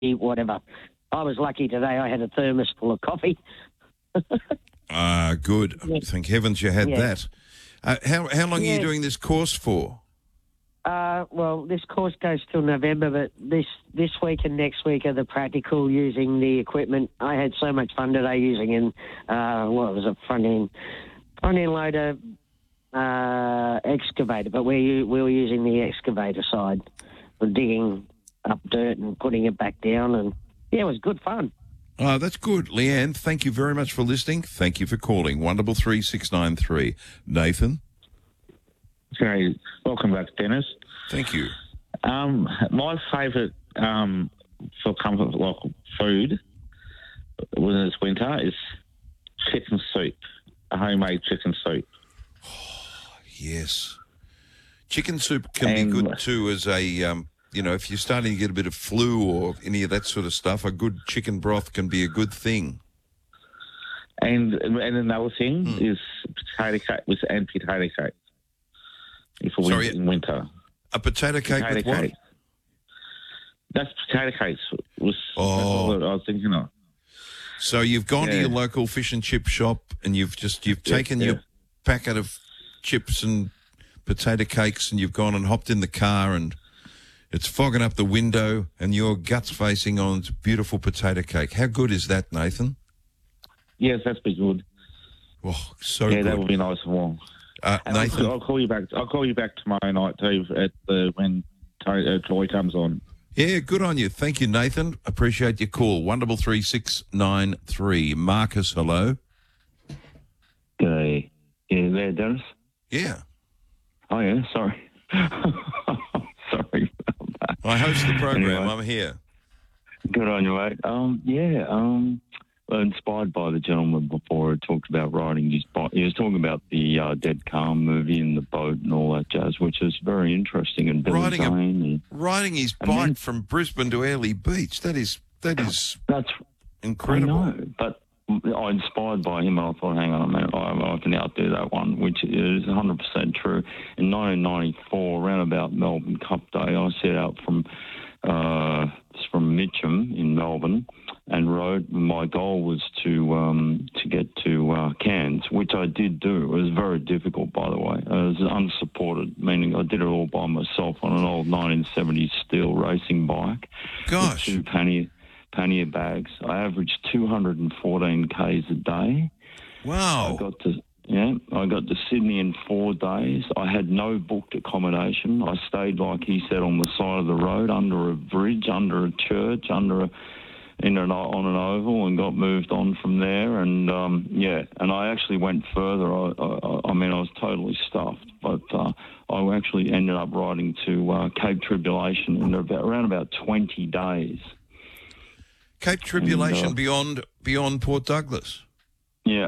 whatever. I was lucky today. I had a thermos full of coffee. Good. Yeah. Thank heavens you had Yeah. that. How long are you Yeah. doing this course for? Well, this course goes till November, but this week and next week are the practical using the equipment. I had so much fun today using what was a front end loader excavator, but we were using the excavator side, digging up dirt and putting it back down, and yeah, it was good fun. Oh, that's good. Leanne, thank you very much for listening. Thank you for calling. 133693. Nathan? Okay, welcome back, Dennis. Thank you. My favourite for comfort food when it's winter is chicken soup, a homemade chicken soup. Yes. Chicken soup can be good too as a, if you're starting to get a bit of flu or any of that sort of stuff, a good chicken broth can be a good thing. And another thing is potato cake and potato cake. In winter. A potato cake with what? Cake. That's potato cakes. That's what I was thinking of. So you've gone to your local fish and chip shop and you've taken your packet of chips and potato cakes and you've gone and hopped in the car and it's fogging up the window and your gut's facing on beautiful potato cake. How good is that, Nathan? Yes, that's pretty good. Oh, so good. Yeah, that would be nice and warm. Nathan, I'll call you back. I'll call you back tomorrow night too when Troy comes on. Yeah, good on you. Thank you, Nathan. Appreciate your call. 133693. Marcus, hello. G'day. Yeah, there, Dennis? Yeah. Oh, yeah, sorry. Sorry about that. I host the program. Anyway. I'm here. Good on you, mate. Inspired by the gentleman before who talked about riding his bike. He was talking about the Dead Calm movie and the boat and all that jazz, which is very interesting. And riding his bike from Brisbane to Airlie Beach. That's incredible. I know, but I inspired by him, and I thought, hang on a minute, I can outdo that one, which is 100% true. In 1994, around about Melbourne Cup Day, I set out from Mitcham in Melbourne and rode. My goal was to get to Cairns, which I did do. It was very difficult, by the way. It was unsupported, meaning I did it all by myself on an old 1970s steel racing bike. Gosh. With 2 pannier bags. I averaged 214 Ks a day. Wow. I got to Sydney in 4 days. I had no booked accommodation. I stayed, like he said, on the side of the road, under a bridge, under a church, on an oval, and got moved on from there. And and I actually went further. I was totally stuffed, but I actually ended up riding to Cape Tribulation in around about 20 days. Cape Tribulation beyond Port Douglas. Yeah.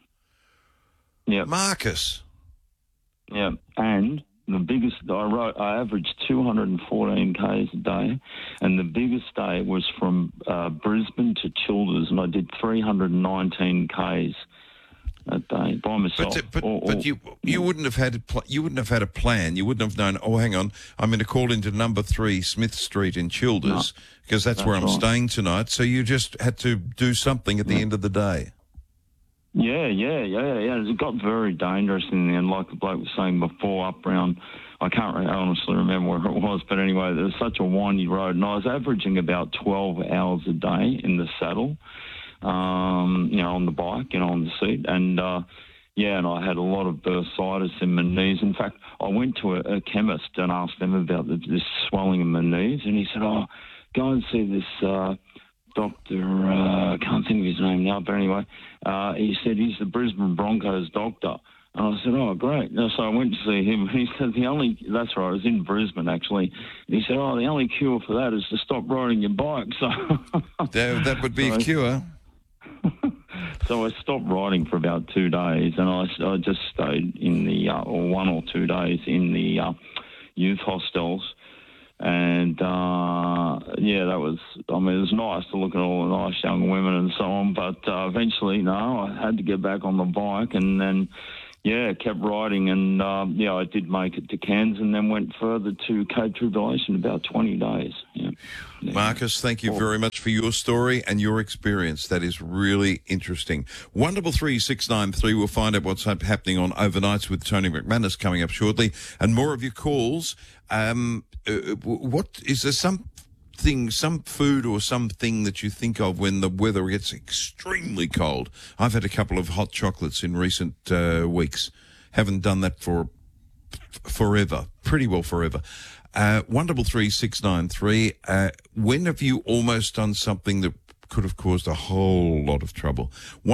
Yeah. Marcus. Yeah. And the biggest, I averaged 214 Ks a day, and the biggest day was from Brisbane to Childers, and I did 319 Ks a day by myself. But you wouldn't have had a plan. You wouldn't have known. Oh, hang on, I'm going to call into number 3 Smith Street in Childers because that's where I'm staying tonight. So you just had to do something at the end of the day. Yeah. It got very dangerous in the end, like the bloke was saying before, up around, I can't honestly remember where it was, but anyway, there was such a windy road, and I was averaging about 12 hours a day in the saddle, on the bike, on the seat, and and I had a lot of bursitis in my knees. In fact, I went to a chemist and asked them about this swelling in my knees, and he said, go and see this doctor, I can't think of his name now, but anyway, he said he's the Brisbane Broncos doctor. And I said, oh, great. So I went to see him, and he said that's right, I was in Brisbane, actually. And he said, the only cure for that is to stop riding your bike. So that would be a cure. So I stopped riding for about 2 days, and I just stayed in the, 1 or 2 days in the youth hostels. And, that was, it was nice to look at all the nice young women and so on, but eventually, I had to get back on the bike, and then, yeah, kept riding, and I did make it to Cairns, and then went further to Cape Tribulation, about 20 days. Yeah. Marcus, thank you very much for your story and your experience. That is really interesting. 133 we'll find out what's happening on Overnights with Tony McManus coming up shortly, and more of your calls. What is there some food or something that you think of when the weather gets extremely cold? I've had a couple of hot chocolates in recent weeks. Haven't done that for forever, pretty well forever. 133 when have you almost done something that could have caused a whole lot of trouble?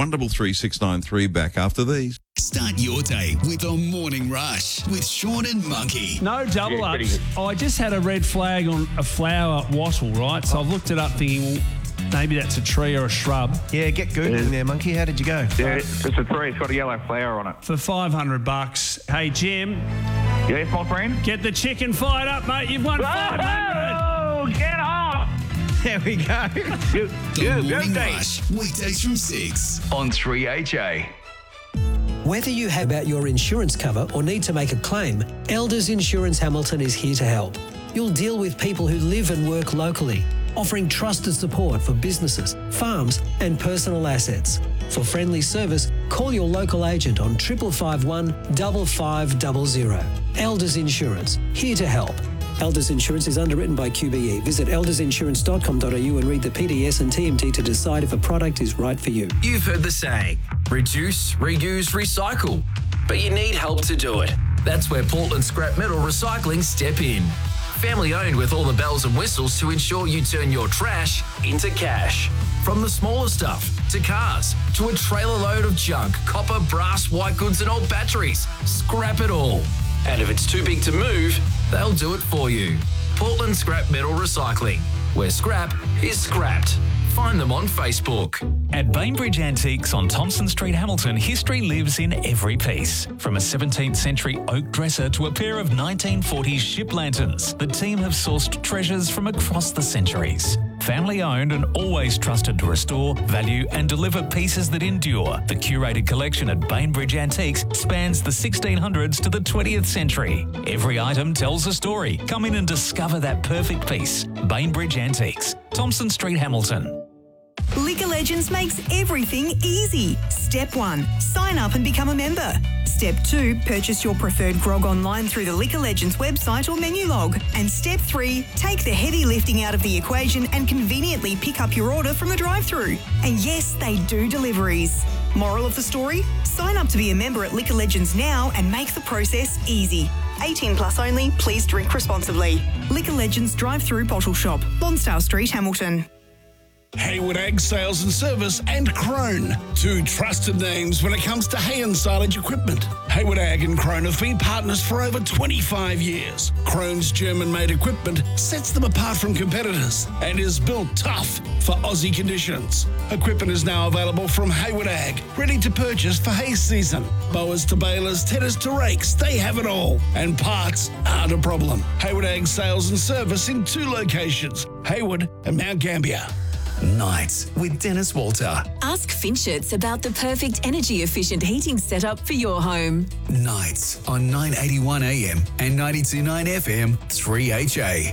133 back after these. Start your day with the Morning Rush with Sean and Monkey. No double ups. I just had a red flag on a flower wattle, right? So I've looked it up thinking, well, maybe that's a tree or a shrub. Yeah, get Googling there, Monkey. How did you go? Yeah, it's a tree. It's got a yellow flower on it. For $500. Hey, Jim. Yes, my friend? Get the chicken fired up, mate. You've won 500. Oh, get off! There we go. The Morning Rush, weekdays from 6 on 3HA. Whether you have about your insurance cover or need to make a claim, Elders Insurance Hamilton is here to help. You'll deal with people who live and work locally, offering trusted support for businesses, farms and personal assets. For friendly service, call your local agent on 551 5500. Elders Insurance, here to help. Elders Insurance is underwritten by QBE. Visit eldersinsurance.com.au and read the PDS and TMT to decide if a product is right for you. You've heard the saying, reduce, reuse, recycle. But you need help to do it. That's where Portland Scrap Metal Recycling step in. Family owned with all the bells and whistles to ensure you turn your trash into cash. From the smaller stuff to cars to a trailer load of junk, copper, brass, white goods and old batteries. Scrap it all. And if it's too big to move, they'll do it for you. Portland Scrap Metal Recycling, where scrap is scrapped. Find them on Facebook. At Bainbridge Antiques on Thompson Street, Hamilton, history lives in every piece. From a 17th century oak dresser to a pair of 1940s ship lanterns, the team have sourced treasures from across the centuries. Family owned and always trusted to restore, value and deliver pieces that endure. The curated collection at Bainbridge Antiques spans the 1600s to the 20th century. Every item tells a story. Come in and discover that perfect piece. Bainbridge Antiques, Thompson Street, Hamilton. Liquor Legends makes everything easy. Step 1, sign up and become a member. Step 2, purchase your preferred grog online through the Liquor Legends website or menu log. And Step 3, take the heavy lifting out of the equation and conveniently pick up your order from a drive-thru. And yes, they do deliveries. Moral of the story? Sign up to be a member at Liquor Legends now and make the process easy. 18 plus only, please drink responsibly. Liquor Legends drive-thru bottle shop, Lonsdale Street, Hamilton. Hayward Ag Sales and Service and Krone, two trusted names when it comes to hay and silage equipment. Hayward Ag and Krone have been partners for over 25 years. Krone's German-made equipment sets them apart from competitors and is built tough for Aussie conditions. Equipment is now available from Hayward Ag, ready to purchase for hay season. Mowers to balers, tedders to rakes, they have it all. And parts aren't a problem. Hayward Ag Sales and Service in two locations, Hayward and Mount Gambier. Nights with Dennis Walter. Ask Finchets about the perfect energy-efficient heating setup for your home. Nights on 981 AM and 92.9 FM, 3HA.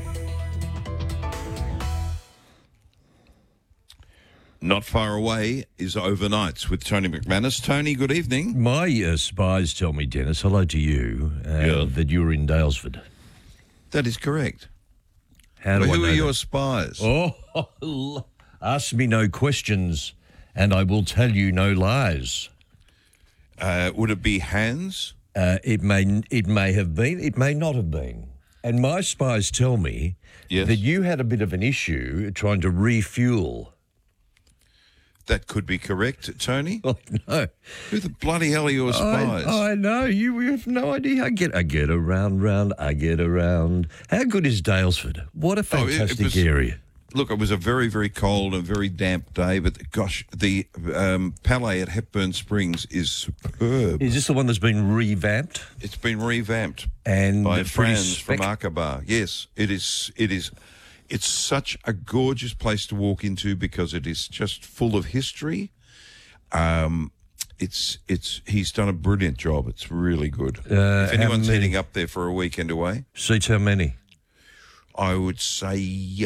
Not far away is Overnights with Tony McManus. Tony, good evening. My spies tell me, Dennis, hello to you, that you were in Daylesford. That is correct. How do I know who are your that? spies? Oh, ask me no questions, and I will tell you no lies. Would it be Hans? It may have been. It may not have been. And my spies tell me that you had a bit of an issue trying to refuel. That could be correct, Tony. Oh, no. Who the bloody hell are your spies? I know. You have no idea. I get around. I get around. How good is Daylesford? What a fantastic area. Look, it was a very, very cold and very damp day, but gosh, the Palais at Hepburn Springs is superb. Is this the one that's been revamped? It's been revamped and by Franz from Aqaba. Yes, it is. It's such a gorgeous place to walk into because it is just full of history. He's done a brilliant job. It's really good. If anyone's heading up there for a weekend away, seats how many? I would say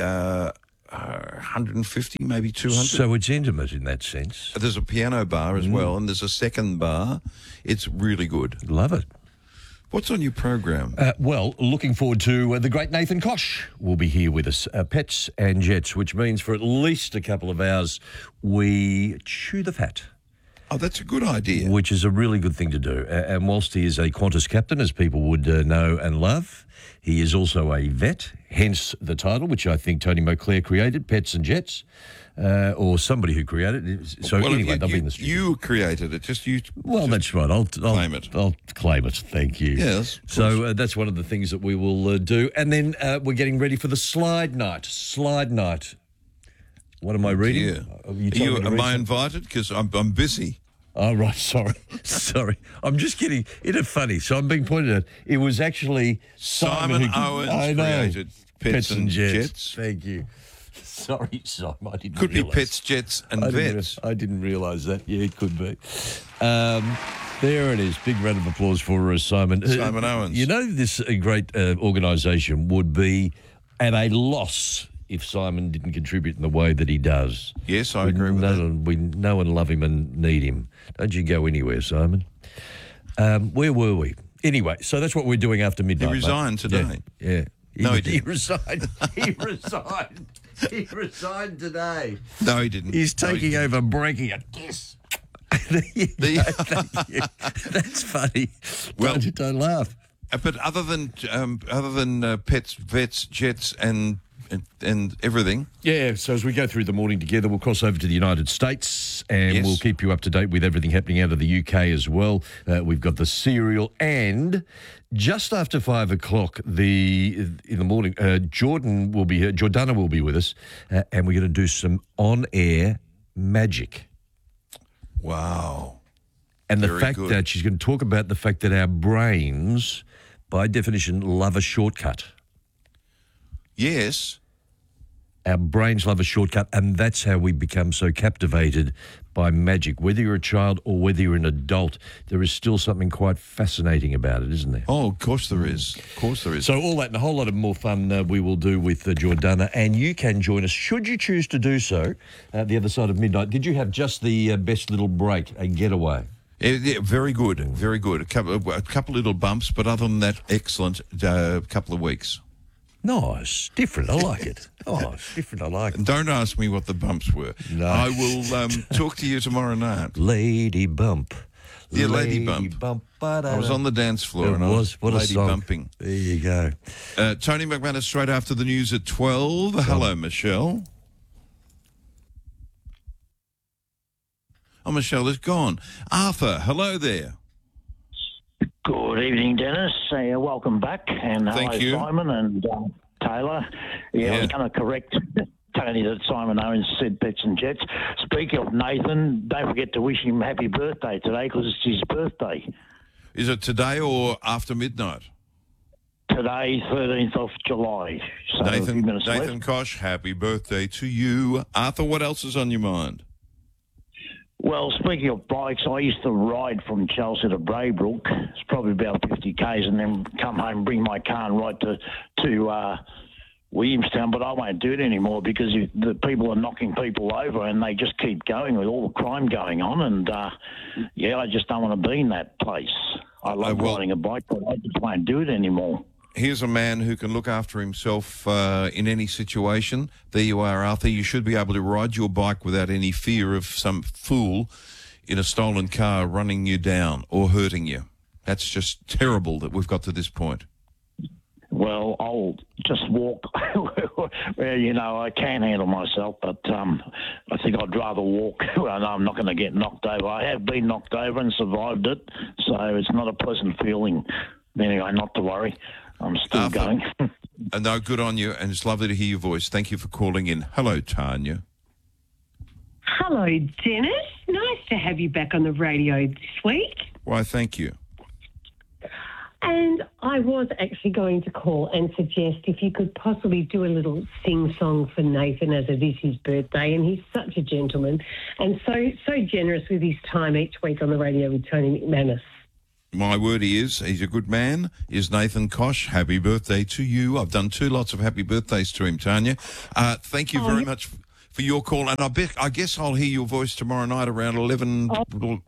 150, maybe 200. So it's intimate in that sense. There's a piano bar as well, and there's a second bar. It's really good. Love it. What's on your program? Well, looking forward to the great Nathan Koch will be here with us. Pets and Jets, which means for at least a couple of hours we chew the fat. Oh, that's a good idea. Which is a really good thing to do. And whilst he is a Qantas captain, as people would know and love, he is also a vet, hence the title, which I think Tony Moclair created, Pets and Jets, or somebody who created it. So well, anyway, they'll be in the studio. You created it, just you. Well, that's right. I'll claim it. I'll claim it. Thank you. Yes. So that's one of the things that we will do. And then we're getting ready for the slide night. Slide night. What am I reading? Am I invited? Because I'm busy. Oh, right. Sorry. I'm just getting it funny. So I'm being pointed at. It was actually Simon Owens created Pets and Jets. Thank you. Sorry, Simon. I didn't Could realise. be Pets, Jets and Vets. I didn't realise that. Yeah, it could be. There it is. Big round of applause for Simon. Simon Owens. You know, this great organisation would be at a loss if Simon didn't contribute in the way that he does. Yes, I agree with that. We know and love him and need him. Don't you go anywhere, Simon. Where were we? Anyway, so that's what we're doing after midnight. He resigned today. Yeah. No, he didn't. He resigned. He resigned today. No, he didn't. He's taking over breaking a kiss. Thank you. That's funny. Well, don't laugh. But other than Pets, Vets, Jets, and everything. Yeah, so as we go through the morning together, we'll cross over to the United States and Yes. we'll keep you up to date with everything happening out of the UK as well. We've got the serial, and just after 5 o'clock in the morning, Jordana will be with us, and we're going to do some on-air magic. Wow. And the Very fact good. that she's going to talk about the fact that our brains, by definition, love a shortcut. Yes. Our brains love a shortcut, and that's how we become so captivated by magic. Whether you're a child or whether you're an adult, there is still something quite fascinating about it, isn't there? Oh, of course there is. Of course there is. So all that and a whole lot of more fun we will do with Jordana, and you can join us, should you choose to do so, at the other side of midnight. Did you have just the best little break, a getaway? Yeah, very good, very good. A couple little bumps, but other than that, excellent couple of weeks. Nice. Different. I like it. Oh, it's different. I like it. Don't ask me what the bumps were. No. I will talk to you tomorrow night. Lady Bump. Yeah, Lady Bump. I was on the dance floor and I was what lady a song. bumping. There you go. Tony McManus straight after the news at 12. Hello, Michelle. Oh, Michelle is gone. Arthur, hello there. Good evening, Dennis. Welcome back. And Thank hello, you. Simon and Taylor. Yeah, I was going to correct Tony that Simon Owens said Pets and Jets. Speaking of Nathan, don't forget to wish him happy birthday today because it's his birthday. Is it today or after midnight? Today, 13th of July. So a few minutes left. Nathan Koch, happy birthday to you. Arthur, what else is on your mind? Well, speaking of bikes, I used to ride from Chelsea to Braybrook. It's probably about 50 k's, and then come home and bring my car and ride to Williamstown. But I won't do it anymore because the people are knocking people over, and they just keep going with all the crime going on. And I just don't want to be in that place. I love riding a bike, but I just won't do it anymore. Here's a man who can look after himself in any situation. There you are, Arthur. You should be able to ride your bike without any fear of some fool in a stolen car running you down or hurting you. That's just terrible that we've got to this point. Well, I'll just walk where, I can handle myself, but I think I'd rather walk. I know I'm not going to get knocked over. I have been knocked over and survived it, so it's not a pleasant feeling. Anyway, not to worry. I'm still going. No, good on you, and it's lovely to hear your voice. Thank you for calling in. Hello, Tanya. Hello, Dennis. Nice to have you back on the radio this week. Why, thank you. And I was actually going to call and suggest if you could possibly do a little sing-song for Nathan, as it is his birthday, and he's such a gentleman and so generous with his time each week on the radio with Tony McManus. My word, he is. He's a good man. Is Nathan Kosh. Happy birthday to you. I've done 2 lots of happy birthdays to him, Tanya. Thank you very much for your call. And I guess I'll hear your voice tomorrow night around 11 p.m.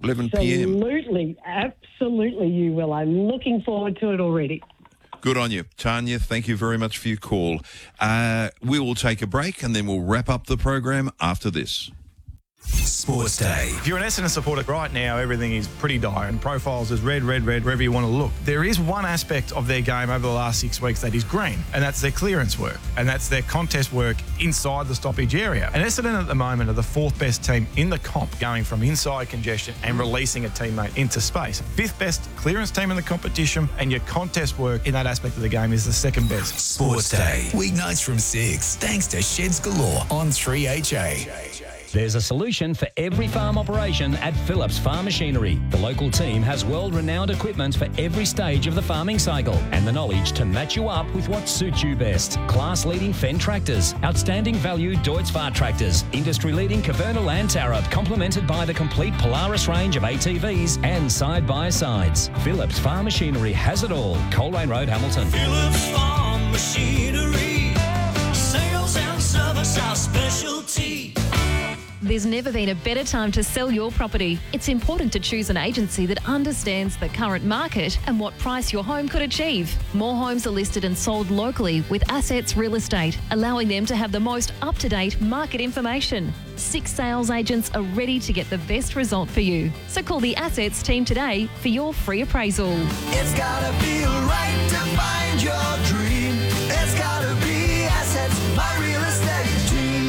Absolutely you will. I'm looking forward to it already. Good on you. Tanya, thank you very much for your call. We will take a break and then we'll wrap up the program after this. Sports Day. If you're an Essendon supporter right now, everything is pretty dire and profiles is red, wherever you want to look. There is one aspect of their game over the last 6 weeks that is green, and that's their clearance work, and that's their contest work inside the stoppage area. And Essendon at the moment are the 4th best team in the comp, going from inside congestion and releasing a teammate into space. 5th best clearance team in the competition, and your contest work in that aspect of the game is the 2nd best. Sports Day. Weeknights from 6, thanks to Sheds Galore on 3HA. There's a solution for every farm operation at Phillips Farm Machinery. The local team has world-renowned equipment for every stage of the farming cycle and the knowledge to match you up with what suits you best. Class-leading Fendt tractors, outstanding value Deutz-Fahr tractors, industry-leading Caverna Land Tarot, complemented by the complete Polaris range of ATVs and side-by-sides. Phillips Farm Machinery has it all. Coleraine Road, Hamilton. Phillips Farm Machinery. Sales and service, our specialty. There's never been a better time to sell your property. It's important to choose an agency that understands the current market and what price your home could achieve. More homes are listed and sold locally with Assets Real Estate, allowing them to have the most up-to-date market information. 6 sales agents are ready to get the best result for you. So call the Assets team today for your free appraisal. It's gotta feel right to find your dream. It's gotta be Assets, my real estate team.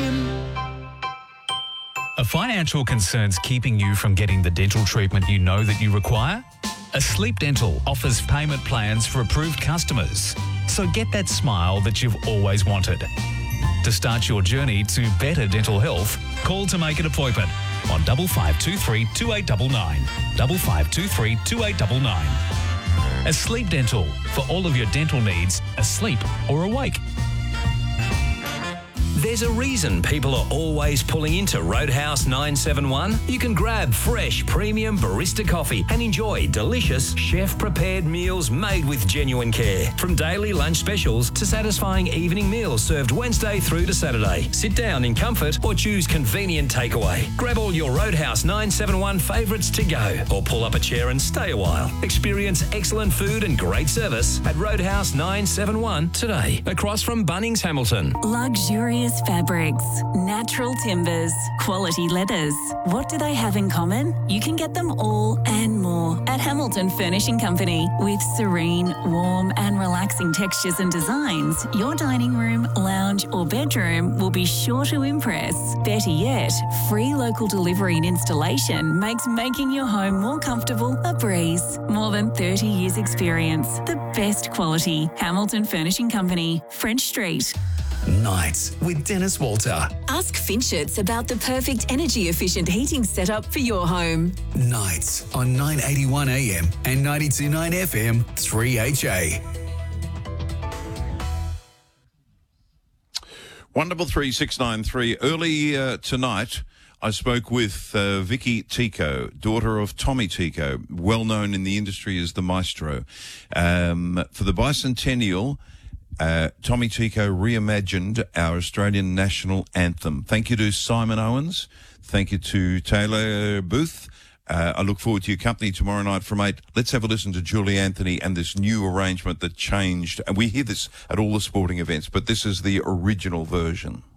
Are financial concerns keeping you from getting the dental treatment you know that you require? Asleep Dental offers payment plans for approved customers. So get that smile that you've always wanted. To start your journey to better dental health, call to make an appointment on 5523 2899. 5523 2899. Asleep Dental, for all of your dental needs, asleep or awake. There's a reason people are always pulling into Roadhouse 971. You can grab fresh, premium barista coffee and enjoy delicious, chef-prepared meals made with genuine care. From daily lunch specials to satisfying evening meals served Wednesday through to Saturday. Sit down in comfort or choose convenient takeaway. Grab all your Roadhouse 971 favourites to go or pull up a chair and stay a while. Experience excellent food and great service at Roadhouse 971 today, across from Bunnings, Hamilton. Luxurious fabrics, natural timbers, quality leathers. What do they have in common? You can get them all and more at Hamilton Furnishing Company. With serene, warm and relaxing textures and designs, your dining room, lounge or bedroom will be sure to impress. Better yet, free local delivery and installation makes making your home more comfortable a breeze. More than 30 years experience. The best quality. Hamilton Furnishing Company, French Street. Nights with Dennis Walter. Ask Finchets about the perfect energy-efficient heating setup for your home. Nights on 981 AM and 92.9 FM, 3HA. 133 Early tonight, I spoke with Vicky Tico, daughter of Tommy Tico, well known in the industry as the maestro. For the bicentennial, Tommy Tico reimagined our Australian national anthem. Thank you to Simon Owens. Thank you to Taylor Booth. I look forward to your company tomorrow night from 8. Let's have a listen to Julie Anthony and this new arrangement that changed. And we hear this at all the sporting events, but this is the original version.